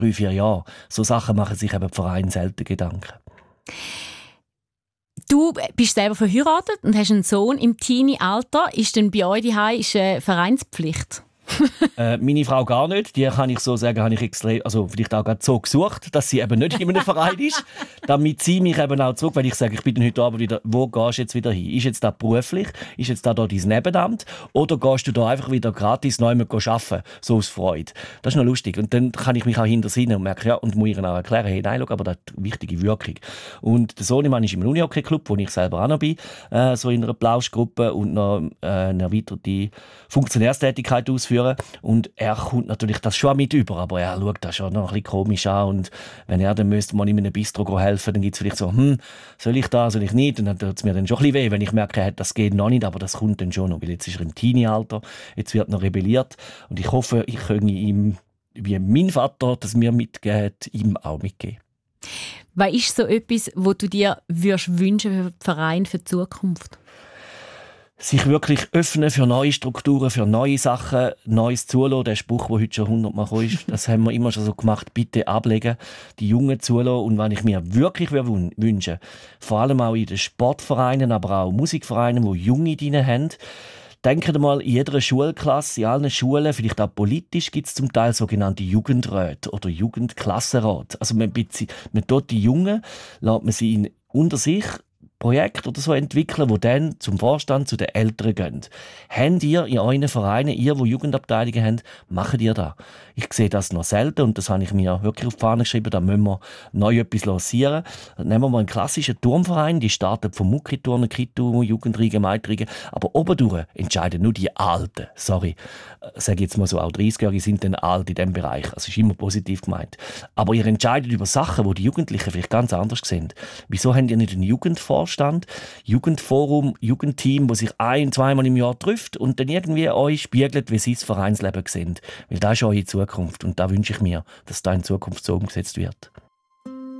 3-4 Jahren. So Sachen machen sich eben die Vereine selten Gedanken. Du bist selber verheiratet und hast einen Sohn im Teenie-Alter. Ist denn bei euch daheim Vereinspflicht? Meine Frau gar nicht. Die kann ich so sagen, habe ich extrem, also vielleicht auch gerade so gesucht, dass sie eben nicht in einem Verein ist, damit sie mich eben auch zurück, weil ich sage, ich bin dann heute Abend wieder, wo gehst du jetzt wieder hin? Ist jetzt da beruflich? Ist jetzt da dein Nebenamt? Oder gehst du da einfach wieder gratis neu arbeiten, so aus Freude? Das ist noch lustig. Und dann kann ich mich auch hinter sie und merke, ja, und muss ihr auch erklären, hey, nein, schau, aber das hat eine wichtige Wirkung. Und der Sohnemann ist im Unihockey-Club, wo ich selber auch noch bin, so in einer Plauschgruppe und noch eine erweiterte Funktionärstätigkeit ausführen. Und er kommt natürlich das schon mit über, aber er schaut das schon noch ein bisschen komisch an. Und wenn er dann müsste mal in einem Bistro helfen, dann gibt es vielleicht so, soll ich da, soll ich nicht? Und dann tut es mir dann schon ein bisschen weh, wenn ich merke, das geht noch nicht, aber das kommt dann schon noch, weil jetzt ist er im Teenie-Alter, jetzt wird noch rebelliert. Und ich hoffe, ich kann ihm, wie mein Vater das mir mitgeht, ihm auch mitgeben. Was ist so etwas, was du dir wünschen für den Verein für die Zukunft? Sich wirklich öffnen für neue Strukturen, für neue Sachen, Neues zulassen. Der Spruch, der heute schon 100-mal gekommen ist, das haben wir immer schon so gemacht. Bitte ablegen, die Jungen zulassen. Und wenn ich mir wirklich wünsche, vor allem auch in den Sportvereinen, aber auch Musikvereinen, wo Junge drin haben, denkt mal, in jeder Schulklasse, in allen Schulen, vielleicht auch politisch, gibt es zum Teil sogenannte Jugendräte oder Jugendklassenrat. Also man tut die Jungen, lässt man sie unter sich Projekt oder so entwickeln, wo dann zum Vorstand, zu den Eltern gehen. Habt ihr in euren Vereinen, ihr, die Jugendabteilungen habt, macht ihr das? Ich sehe das noch selten und das habe ich mir wirklich auf die Fahne geschrieben, da müssen wir neu etwas lancieren. Nehmen wir mal einen klassischen Turmverein, die starten vom Muckiturnen, Kitu, Jugendriege, Maitriege, aber obendurch entscheiden nur die Alten. Sorry, sage jetzt mal so, auch 30-Jährige sind dann alt in diesem Bereich. Das ist immer positiv gemeint. Aber ihr entscheidet über Sachen, die die Jugendlichen vielleicht ganz anders sehen. Wieso habt ihr nicht einen Jugendvorstand, Jugendforum, Jugendteam, das sich 1-2 Mal im Jahr trifft und dann irgendwie euch spiegelt, wie sie das Vereinsleben sehen? Weil das ist eure Zukunft und da wünsche ich mir, dass da in Zukunft so umgesetzt wird.